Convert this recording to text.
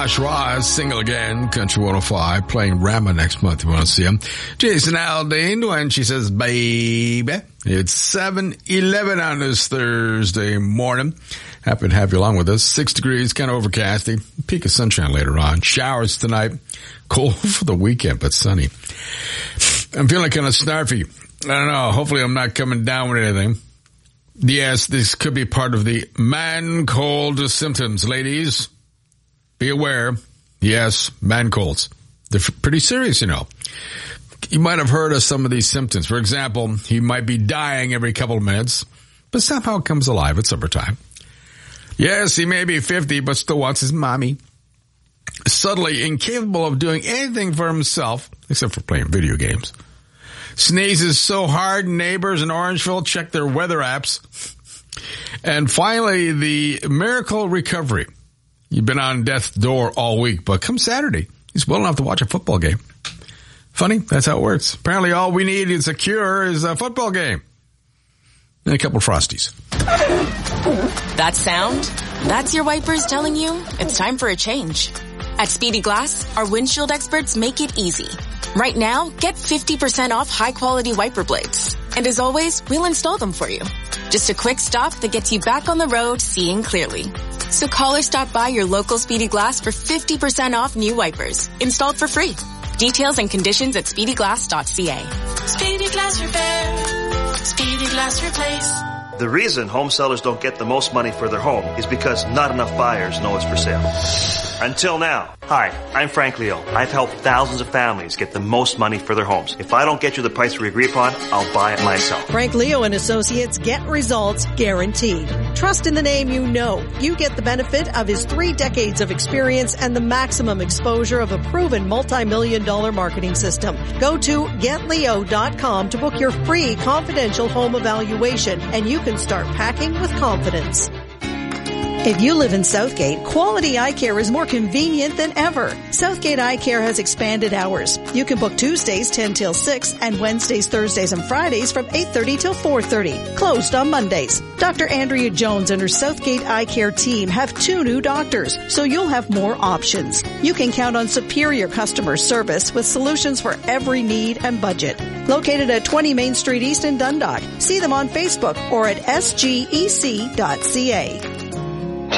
Josh Ross, single again, Country 105, playing Rama next month. You want to see him. Jason Aldean, when she says, baby. It's 7:11 on this Thursday morning. Happy to have you along with us. 6 degrees, kind of overcasty. Peak of sunshine later on. Showers tonight. Cold for the weekend, but sunny. I'm feeling kind of snarfy. I don't know. Hopefully I'm not coming down with anything. Yes, this could be part of the man cold symptoms, ladies. Be aware. Yes, man colds. They're pretty serious, you know. You might have heard of some of these symptoms. For example, he might be dying every couple of minutes, but somehow comes alive at summertime. Yes, he may be 50, but still wants his mommy. Suddenly incapable of doing anything for himself, except for playing video games. Sneezes so hard, neighbors in Orangeville check their weather apps. And finally, the miracle recovery. You've been on death's door all week, but come Saturday, he's well enough to watch a football game. Funny, that's how it works. Apparently all we need is a cure is a football game. And a couple of Frosties. That sound? That's your wipers telling you it's time for a change. At Speedy Glass, our windshield experts make it easy. Right now, get 50% off high-quality wiper blades. And as always, we'll install them for you. Just a quick stop that gets you back on the road seeing clearly. So call or stop by your local Speedy Glass for 50% off new wipers. Installed for free. Details and conditions at speedyglass.ca. Speedy Glass Repair. Speedy Glass Replace. The reason home sellers don't get the most money for their home is because not enough buyers know it's for sale. Until now. Hi, I'm Frank Leo. I've helped thousands of families get the most money for their homes. If I don't get you the price we agree upon, I'll buy it myself. Frank Leo and Associates, get results guaranteed. Trust in the name you know. You get the benefit of his 3 decades of experience and the maximum exposure of a proven multi-million-dollar marketing system. Go to getleo.com to book your free confidential home evaluation, and you can start packing with confidence. If you live in Southgate, quality eye care is more convenient than ever. Southgate Eye Care has expanded hours. You can book Tuesdays 10 till 6 and Wednesdays, Thursdays, and Fridays from 8:30 till 4:30. Closed on Mondays. Dr. Andrea Jones and her Southgate Eye Care team have 2 new doctors, so you'll have more options. You can count on superior customer service with solutions for every need and budget. Located at 20 Main Street East in Dundalk. See them on Facebook or at sgec.ca.